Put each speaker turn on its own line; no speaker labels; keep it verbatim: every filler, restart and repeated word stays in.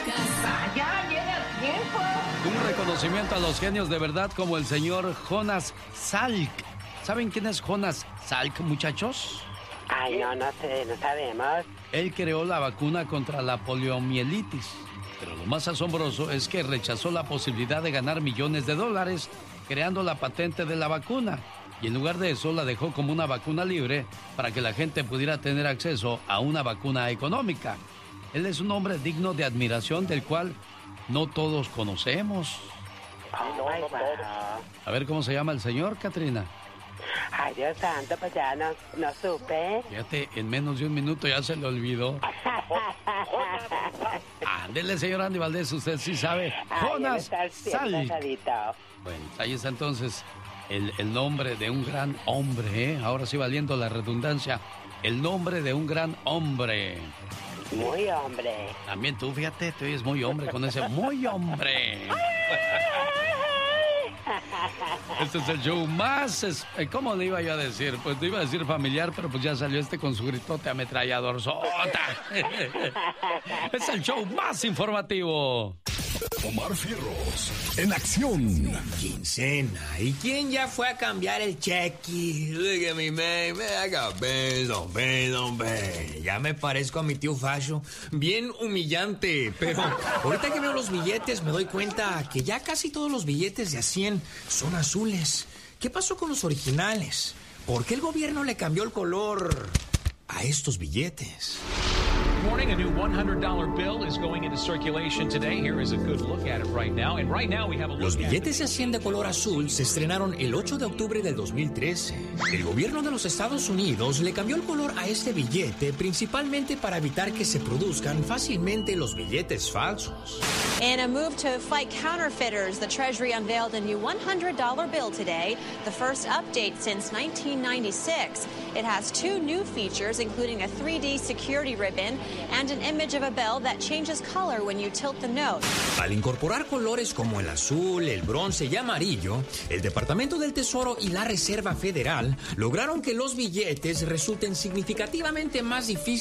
Ya viene a tiempo.
Un reconocimiento a los genios de verdad como el señor Jonas Salk. ¿Saben quién es Jonas Salk, muchachos?
Ay, no, no sé, no sabemos.
Él creó la vacuna contra la poliomielitis. Pero lo más asombroso es que rechazó la posibilidad de ganar millones de dólares creando la patente de la vacuna. Y en lugar de eso la dejó como una vacuna libre para que la gente pudiera tener acceso a una vacuna económica. Él es un hombre digno de admiración del cual no todos conocemos.
Oh, no, no todos.
A ver cómo se llama el señor, Catrina.
Ay, Dios santo, pues ya no, no supe.
Fíjate, en menos de un minuto ya se le olvidó. Ándele, señor Andy Valdés, usted sí sabe. Jonas Salk. Bueno, ahí está entonces el, el nombre de un gran hombre, ¿eh? Ahora sí valiendo la redundancia, el nombre de un gran hombre.
Muy hombre.
También tú, fíjate, te oyes muy hombre con ese muy hombre. Este es el show más, es, ¿cómo le iba yo a decir? Pues te iba a decir familiar, pero pues ya salió este con su gritote ametrallador sota. Es el show más informativo.
Omar Fierros, en acción.
Quincena. ¿Y quién ya fue a cambiar el cheque? Look at me, man. Me haga peso, peso, peso. Ya me parezco a mi tío Fasho. Bien humillante. Pero ahorita que veo los billetes me doy cuenta que ya casi todos los billetes de a cien son azules. ¿Qué pasó con los originales? ¿Por qué el gobierno le cambió el color a estos billetes?
Morning, a new one hundred dollar bill is going into circulation today. Here is a good look at it right now. And right now we have a look.
Los billetes de cien de color azul se estrenaron el ocho de octubre del dos mil trece. El gobierno de los Estados Unidos le cambió el color a este billete principalmente para evitar que se produzcan fácilmente los billetes falsos.
In a move to fight counterfeiters, the Treasury unveiled a new one hundred dollar bill today, the first update since nineteen ninety-six. It has two new features, including a three D security ribbon and an image of a bell that changes color when you tilt the note.
Al incorporar colores como el azul, el bronce y amarillo, el Departamento del Tesoro y la Reserva Federal lograron que los billetes resulten significativamente más difíciles